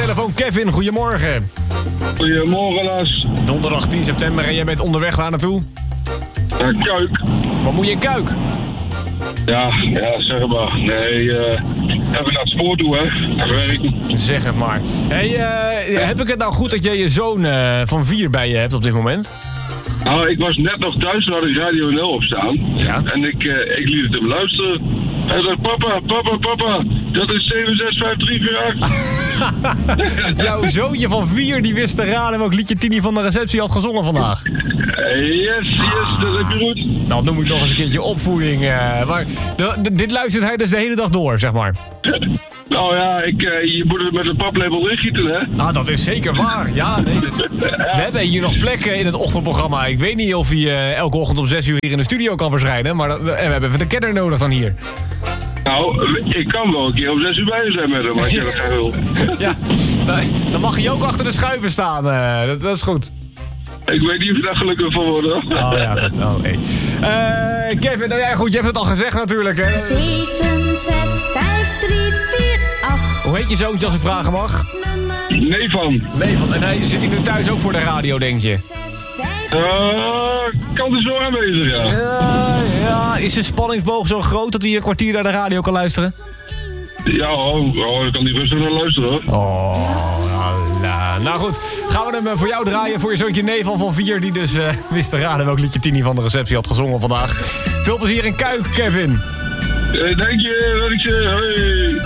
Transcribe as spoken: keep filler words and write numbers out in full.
telefoon Kevin, goedemorgen. Goedemorgen, Lars. Donderdag tien september en jij bent onderweg waar naartoe? Naar Kuik. Wat moet je in Kuik? Ja, ja, zeg maar. Nee, uh, even naar het spoor toe, hè. Even werken. Zeg het maar. Hey, uh, heb ik het nou goed dat jij je zoon uh, van vier bij je hebt op dit moment? Nou, ik was net nog thuis, toen had ik Radio nul op staan. Ja. En ik, uh, ik liet het hem luisteren. Hij zei, papa, papa, papa, dat is zeven zes vijf drie vier acht. Jouw zoontje van vier die wist te raden welk liedje Tini van de receptie had gezongen vandaag. Yes, yes, dat heb je goed. Nou, noem ik nog eens een keertje opvoeding. Uh, maar de, de, dit luistert hij dus de hele dag door, zeg maar. Nou ja, ik, uh, je moet het met een paplepel ingieten, hè? Ah, dat is zeker waar. Ja, nee. We hebben hier nog plekken in het ochtendprogramma. Ik weet niet of hij uh, elke ochtend om zes uur hier in de studio kan verschijnen. Maar dat, en we hebben even de kenner nodig dan hier. Nou, ik kan wel een keer om zes uur bij je zijn met hem, als je dat graag wil. Ja, dan mag hij ook achter de schuiven staan. Uh, dat, dat is goed. Ik weet niet of je daar gelukkig van wordt, hoor. Oh ja, oh, hey. uh, Kevin, nou ja, goed, je hebt het al gezegd natuurlijk, hè. zeven zes vijf drie vier acht. Hoe heet je zoontje als ik vragen mag? Nee van. Nee van. En hij, zit hij nu thuis ook voor de radio, denk je? Uh, kan er zo aanwezig, ja. Ja, ja. Is de spanningsboog zo groot dat hij een kwartier naar de radio kan luisteren? Ja, oh, oh, dan kan die rustig naar luisteren, hoor. Oh, nou, nou goed. Gaan we hem voor jou draaien, voor je zoontje Neval van vier... die dus uh, wist te raden welk liedje Tini van de receptie had gezongen vandaag. Veel plezier in Kuik, Kevin. Uh, dank je, dank je. Hoi.